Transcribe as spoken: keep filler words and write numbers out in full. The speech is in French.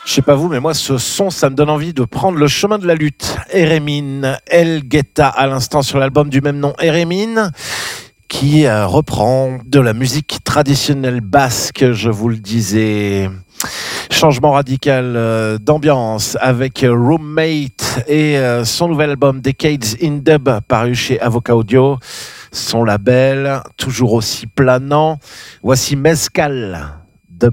Je sais pas vous, mais moi, ce son, ça me donne envie de prendre le chemin de la lutte. Eremin, El Guetta, à l'instant sur l'album du même nom, Eremin, qui euh, reprend de la musique traditionnelle basque, je vous le disais. Changement radical euh, d'ambiance avec euh, Roommate et euh, son nouvel album Decades in Dub, paru chez Avocat Audio. Son label, toujours aussi planant. Voici Mezcal.